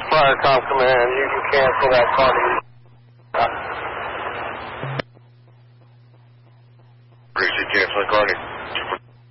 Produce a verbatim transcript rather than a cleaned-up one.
Firecom Command, you can cancel that call. Appreciate canceling, Carney.